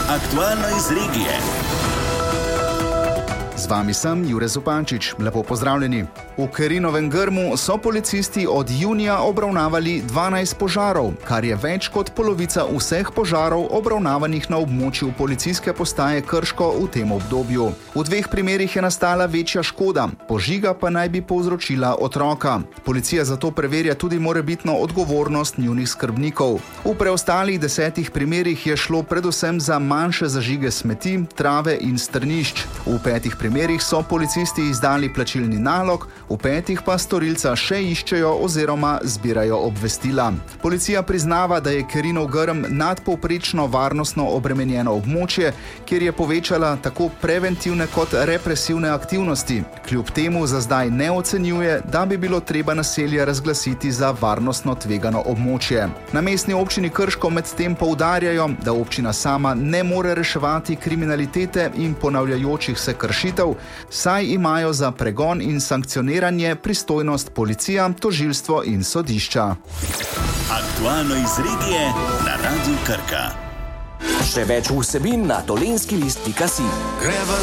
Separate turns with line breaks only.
Aktualno iz regije.
Z vami sem Jure Zupančič. Lepo pozdravljeni. V Kerinovem Grmu so policisti od junija obravnavali 12 požarov, kar je več kot polovica vseh požarov obravnavanih na območju policijske postaje Krško v tem obdobju. V 2 primerih je nastala večja škoda, požiga pa naj bi povzročila otroka. Policija zato preverja tudi morebitno odgovornost njunih skrbnikov. V preostalih 10 primerih je šlo predvsem za manjše zažige smeti, trave in strnišč. V 5 primerih so policisti izdali plačilni nalog, v 5 pa storilca še iščejo oziroma zbirajo obvestila. Policija priznava, da je Kerinov Grm nadpovprečno varnostno obremenjeno območje, kjer je povečala tako preventivne kot represivne aktivnosti. Kljub temu za zdaj ne ocenjuje, da bi bilo treba naselje razglasiti za varnostno tvegano območje. Na mestni občini Krško medtem poudarjajo, da občina sama ne more reševati kriminalitete in ponavljajočih se kršitev, saj imajo za pregon in sankcioniranje pristojnost policija, tožilstvo in sodišča.
Aktualno iz regije na Radiu Krka.
Še več vsebin na dolenskilist.si.